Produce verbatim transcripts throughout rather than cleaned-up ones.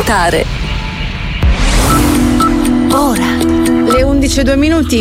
ascoltare. Ora le undici e due minuti.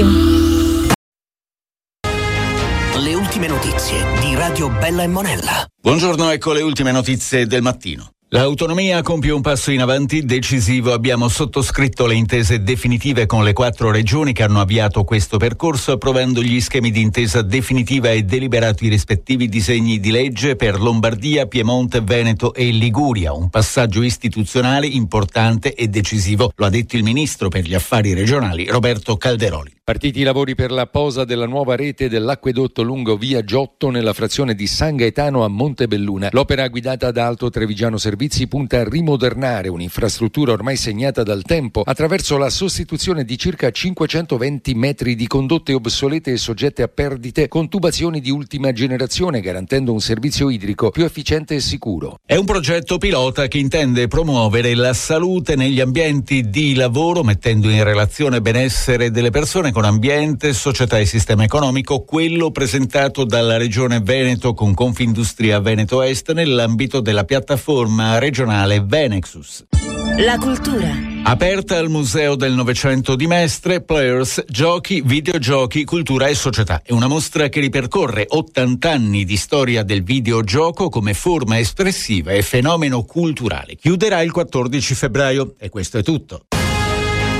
Le ultime notizie di Radio Bella e Monella. Buongiorno, ecco le ultime notizie del mattino. L'autonomia compie un passo in avanti decisivo. Abbiamo sottoscritto le intese definitive con le quattro regioni che hanno avviato questo percorso, approvando gli schemi di intesa definitiva e deliberato i rispettivi disegni di legge per Lombardia, Piemonte, Veneto e Liguria. Un passaggio istituzionale importante e decisivo, lo ha detto il ministro per gli affari regionali Roberto Calderoli. Partiti i lavori per la posa della nuova rete dell'acquedotto lungo via Giotto nella frazione di San Gaetano a Montebelluna. L'opera guidata da Alto Trevigiano Servizi punta a rimodernare un'infrastruttura ormai segnata dal tempo attraverso la sostituzione di circa cinquecentoventi metri di condotte obsolete e soggette a perdite con tubazioni di ultima generazione, garantendo un servizio idrico più efficiente e sicuro. È un progetto pilota che intende promuovere la salute negli ambienti di lavoro, mettendo in relazione benessere delle persone con ambiente, società e sistema economico, quello presentato dalla Regione Veneto con Confindustria Veneto Est nell'ambito della piattaforma regionale Venexus. La cultura. Aperta al Museo del Novecento di Mestre, Players, giochi, videogiochi, cultura e società. È una mostra che ripercorre ottanta anni di storia del videogioco come forma espressiva e fenomeno culturale. Chiuderà il quattordici febbraio e questo è tutto.